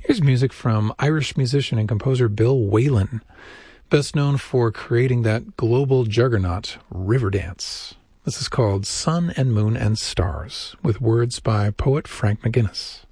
Here's music from Irish musician and composer Bill Whalen, best known for creating that global juggernaut, Riverdance. This is called Sun and Moon and Stars, with words by poet Frank McGuinness.